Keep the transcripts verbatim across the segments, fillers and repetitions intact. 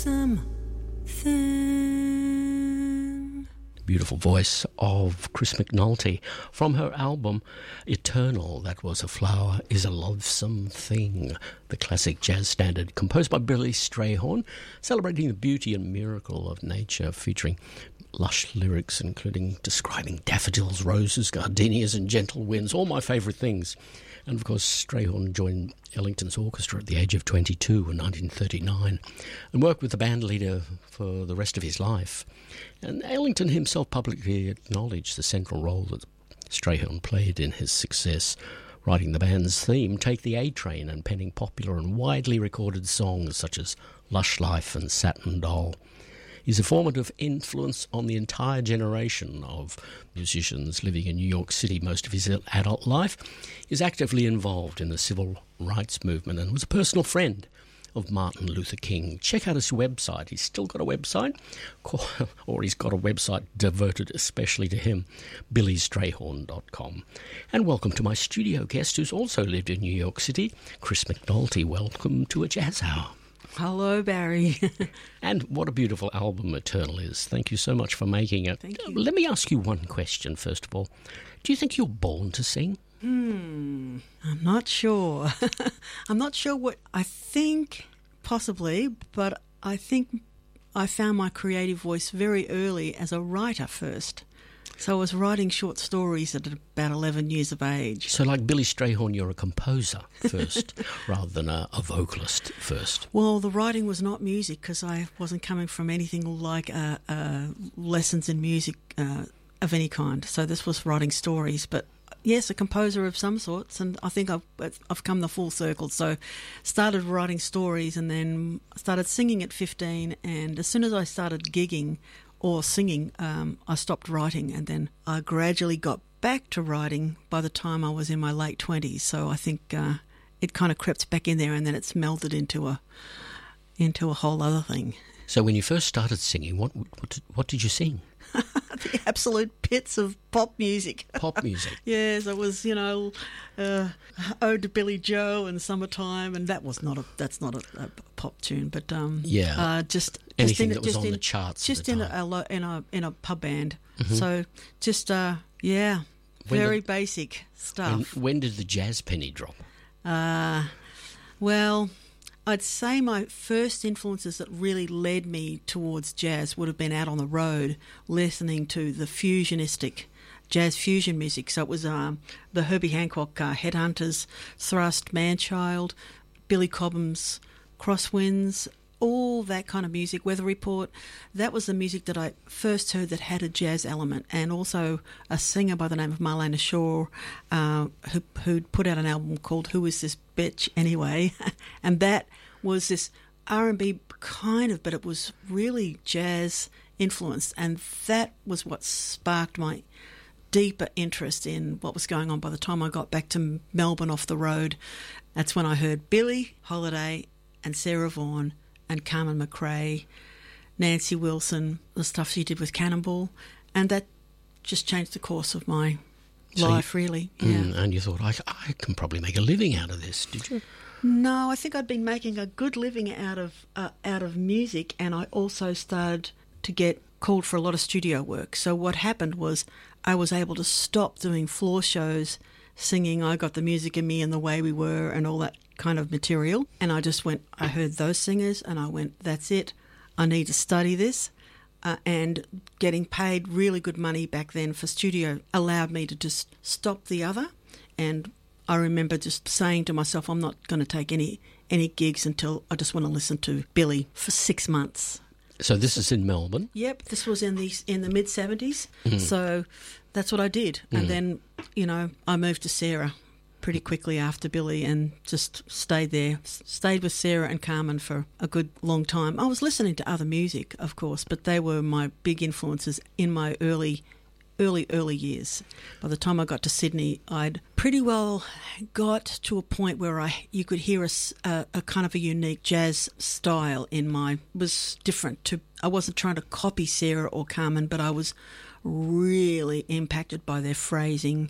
something. Beautiful voice of Chris McNulty from her album Eternal. That was A Flower is a Lovesome Thing, the classic jazz standard composed by Billy Strayhorn, celebrating the beauty and miracle of nature, featuring lush lyrics including describing daffodils, roses, gardenias and gentle winds, all my favourite things. And of course Strayhorn joined Ellington's orchestra at the age of twenty-two in nineteen thirty-nine and worked with the band leader for the rest of his life. And Ellington himself publicly acknowledged the central role that Strayhorn played in his success, writing the band's theme, Take the A-Train, and penning popular and widely recorded songs such as Lush Life and Satin Doll. He's a formative influence on the entire generation of musicians living in New York City most of his adult life. He's actively involved in the civil rights movement and was a personal friend of Martin Luther King. Check out his website. He's still got a website, or he's got a website devoted especially to him, billy strayhorn dot com. And welcome to my studio guest who's also lived in New York City, Chris McNulty. Welcome to A Jazz Hour. Hello, Barry. And what a beautiful album Eternal is. Thank you so much for making it. Thank you. Let me ask you one question, first of all. Do you think you're born to sing? Hmm, I'm not sure. I'm not sure what... I think possibly, but I think I found my creative voice very early as a writer first. So I was writing short stories at about eleven years of age. So like Billy Strayhorn, you're a composer first rather than a, a vocalist first. Well, the writing was not music because I wasn't coming from anything like uh, uh, lessons in music uh, of any kind. So this was writing stories, but yes, a composer of some sorts, and I think I've, I've come the full circle. So started writing stories and then started singing at fifteen, and as soon as I started gigging or singing, um, I stopped writing, and then I gradually got back to writing by the time I was in my late twenties. So I think uh, it kind of crept back in there, and then it's melded into a into a whole other thing. So when you first started singing, what what, what did you sing? The absolute pits of pop music. Pop music. Yes, it was, you know, uh, Ode to Billy Joe and Summertime, and that was not a that's not a, a pop tune, but um, yeah, uh, just anything just in, that was just on in, the charts. just at the in time. a, a lo- in a in a pub band. Mm-hmm. So just uh, yeah, When very the- basic When, stuff. when did the jazz penny drop? Uh, well, I'd say my first influences that really led me towards jazz would have been out on the road, listening to the fusionistic jazz fusion music. So it was um, the Herbie Hancock uh, Headhunters, Thrust, Manchild, Billy Cobham's Crosswinds, all that kind of music, Weather Report. That was the music that I first heard that had a jazz element, and also a singer by the name of Marlena Shaw uh, who who'd put out an album called Who Is This Bitch Anyway? And that was this R and B kind of, but it was really jazz influenced, and that was what sparked my deeper interest in what was going on. By the time I got back to Melbourne off the road, that's when I heard Billie Holiday and Sarah Vaughan and Carmen McRae, Nancy Wilson, the stuff she did with Cannonball, and that just changed the course of my So life, you- really. Yeah. Mm, and you thought, I, I can probably make a living out of this, did you? No, I think I'd been making a good living out of uh, out of music, and I also started to get called for a lot of studio work. So what happened was I was able to stop doing floor shows, singing I Got the Music in Me and The Way We Were and all that kind of material. And I just went, I heard those singers and I went, that's it. I need to study this. Uh, and getting paid really good money back then for studio allowed me to just stop the other. And I remember just saying to myself, I'm not going to take any any gigs until I just want to listen to Billy for six months. So this is in Melbourne. Yep, this was in the in the mid seventies. Mm-hmm. So that's what I did, Mm. and then you know I moved to Sarah pretty quickly after Billy, and just stayed there. S- Stayed with Sarah and Carmen for a good long time. I was listening to other music, of course, but they were my big influences in my early. Early, early years. By the time I got to Sydney, I'd pretty well got to a point where I you could hear a, s- a- a kind of a unique jazz style in my... was different to... I wasn't trying to copy Sarah or Carmen, but I was really impacted by their phrasing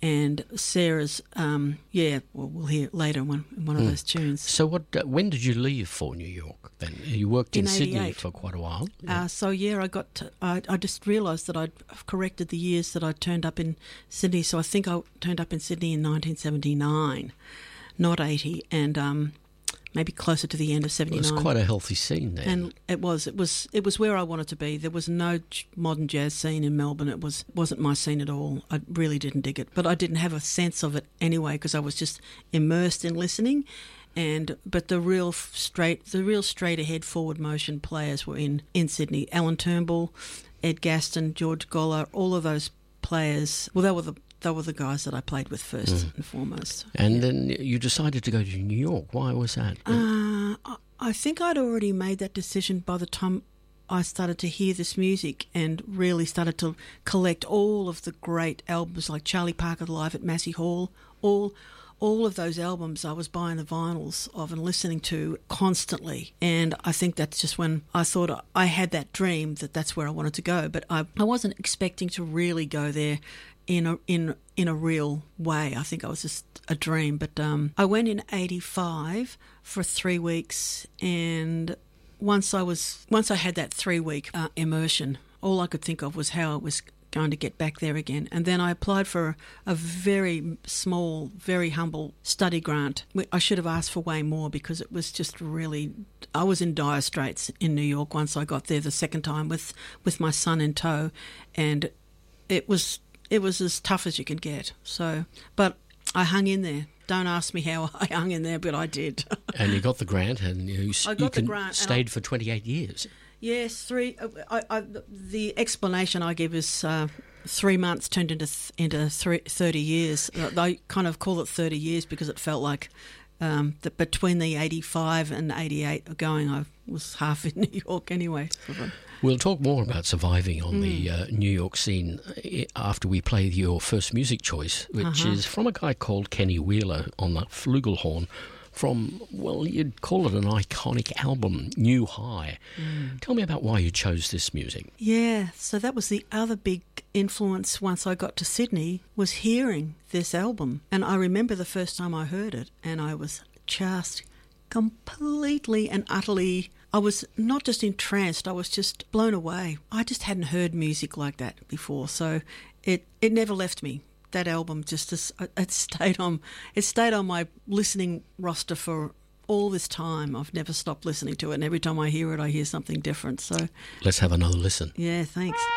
and Sarah's, um, yeah, well, we'll hear it later in one, in one of Mm. those tunes. So what? Uh, when did you leave for New York then? You worked in, In Sydney eighty-eight. for quite a while. Uh, so, yeah, I got to, I, I just realised that I'd corrected the years that I turned up in Sydney. So I think I turned up in Sydney in nineteen seventy-nine, not eighty, and um, maybe closer to the end of It seventy-nine. was quite a healthy scene there. And it was, it was, it was where I wanted to be. There was no j- modern jazz scene in Melbourne. It was wasn't my scene at all. I really didn't dig it, but I didn't have a sense of it anyway because I was just immersed in listening. And but the real f- straight, the real straight ahead forward motion players were in in Sydney. Alan Turnbull, Ed Gaston, George Goller, all of those players. Well, they were the they were the guys that I played with first Mm. and foremost. And then you decided to go to New York. Why was that? Uh, I- I think I'd already made that decision by the time I started to hear this music and really started to collect all of the great albums like Charlie Parker Live at Massey Hall. All all of those albums I was buying the vinyls of and listening to constantly. And I think that's just when I thought I had that dream that that's where I wanted to go. But I, I wasn't expecting to really go there in a in in a real way. I think I was just a dream. But um, I went in eighty-five for three weeks, and once I was once I had that three week uh, immersion, all I could think of was how I was going to get back there again. And then I applied for a very small, very humble study grant. I should have asked for way more because it was just really, I was in dire straits in New York once I got there the second time with, with my son in tow, and it was it was as tough as you could get. So, but I hung in there. Don't ask me how I hung in there, but I did. And you got the grant, and you, s- I you got the can- grant, and stayed for twenty-eight years. Yes, three. uh, I, I, the explanation I give is uh, three months turned into th- into three, thirty years. Uh, They kind of call it thirty years because it felt like um, that between the eighty-five and eighty-eight going, I was half in New York anyway. Sort of. We'll talk more about surviving on the uh, New York scene uh, after we play your first music choice, which Uh-huh. is from a guy called Kenny Wheeler on the flugelhorn from, well, you'd call it an iconic album, New High. Tell me about why you chose this music. Yeah, so that was the other big influence once I got to Sydney, was hearing this album. And I remember the first time I heard it, and I was just completely and utterly, I was not just entranced, I was just blown away. I just hadn't heard music like that before, so it, it never left me. That album just as- it stayed on it stayed on my listening roster for all this time. I've never stopped listening to it, and every time I hear it I hear something different. So Let's have another listen. yeah, thanks.